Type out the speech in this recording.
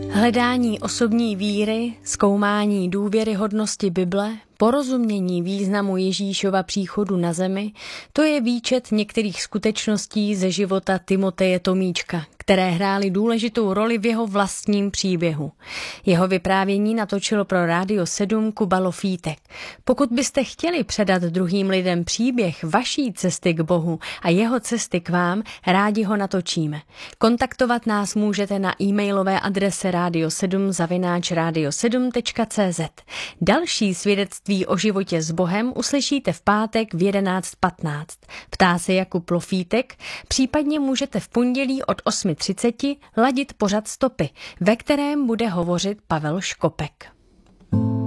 Hledání osobní víry, zkoumání důvěryhodnosti Bible, porozumění významu Ježíšova příchodu na zemi, to je výčet některých skutečností ze života Timoteje Tomíčka, které hrály důležitou roli v jeho vlastním příběhu. Jeho vyprávění natočil pro Rádio 7 Kuba Lofítek. Pokud byste chtěli předat druhým lidem příběh vaší cesty k Bohu a jeho cesty k vám, rádi ho natočíme. Kontaktovat nás můžete na e-mailové adrese radio7@radio7.cz. Další svědectví o životě s Bohem uslyšíte v pátek v 11:15. Ptá se Jakub Lofítek, případně můžete v pondělí od 8:30 ladit pořad Stopy, ve kterém bude hovořit Pavel Škopek.